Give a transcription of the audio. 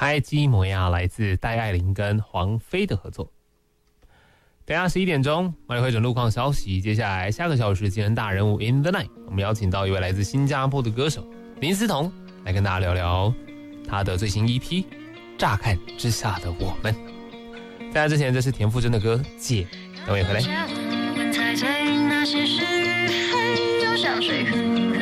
拍基摩亚来自戴爱玲跟黄飞的合作。等下11点钟，我们会整路况消息。接下来下个小时，今天大人物 In the Night， 我们邀请到一位来自新加坡的歌手林思彤，来跟大家聊聊他的最新 EP《乍看之下的我们》。在那之前，这是田馥甄的歌《姐》，等我也回来。